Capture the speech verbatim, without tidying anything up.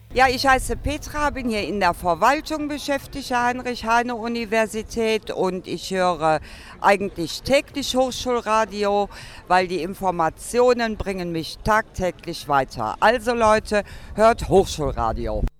Ja, ich heiße Petra, bin hier in der Verwaltung beschäftigt, der Heinrich-Heine-Universität, und ich höre eigentlich täglich Hochschulradio, weil die Informationen bringen mich tagtäglich weiter. Also Leute, hört Hochschulradio.